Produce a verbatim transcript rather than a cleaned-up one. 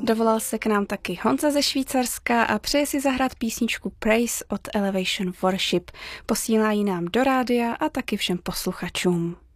Dovolal se k nám taky Honza ze Švýcarska a přeje si zahrát písničku Praise od Elevation Worship. Posílá ji nám do rádia a taky všem posluchačům.